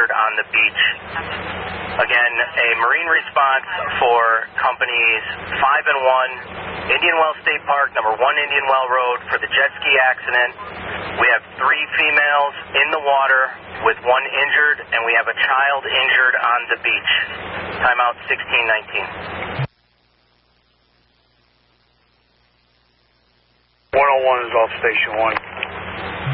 injured on the beach. Again, a marine response for companies 5 and 1, Indian Well State Park, number 1 Indian Well Road, for the jet ski accident. We have 3 females in the water with 1 injured, and we have a child injured on the beach. Timeout 1619. 101 is off Station 1.